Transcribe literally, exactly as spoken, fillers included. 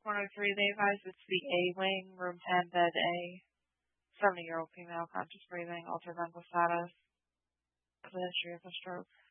one oh three, they advise it's the A wing, room ten, bed A. seventy-year-old female, conscious breathing, altered mental status, with a history of a stroke.